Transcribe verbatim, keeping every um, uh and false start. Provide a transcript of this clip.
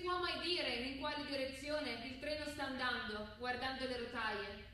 può mai dire in quale direzione il treno sta andando, guardando le rotaie.